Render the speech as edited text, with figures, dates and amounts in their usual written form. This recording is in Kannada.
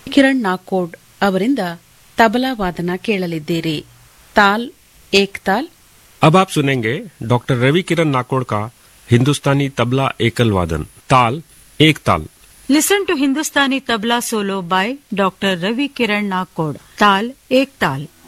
ಕಿರಣ್ ನಾಕೋಡ್ ಅವರಿಂದ ತಬಲಾ ವಾದನ ಕೇಳಲಿದ್ದೀರಿ. ತಾಲ್ ಏಕ್ ತಾಲ್. अब आप सुनेंगे डॉक्टर रवि किरण नाकोड़ का हिंदुस्तानी तबला एकल वादन ताल एक ताल. Listen to Hindustani tabla solo by Dr. Ravi Kiran Nakod. Tal ek tal.